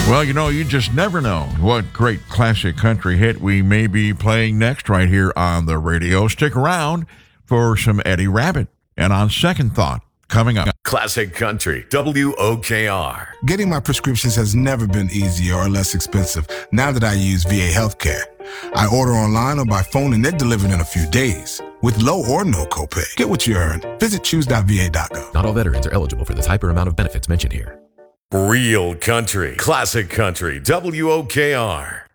Well, you just never know what great classic country hit we may be playing next right here on the radio. Stick around for some Eddie Rabbitt. And on Second Thought, coming up. Classic Country, WOKR. Getting my prescriptions has never been easier or less expensive now that I use VA Healthcare. I order online or by phone and they're delivered in a few days with low or no copay. Get what you earn. Visit choose.va.gov. Not all veterans are eligible for this hyper amount of benefits mentioned here. Real country, classic country, WOKR.